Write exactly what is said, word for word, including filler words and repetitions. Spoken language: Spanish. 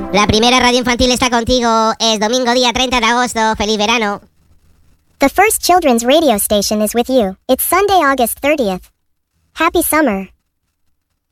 La primera radio infantil está contigo. Es domingo día treinta de agosto. ¡Feliz verano! The first children's radio station is with you. It's Sunday, August thirtieth. Happy summer.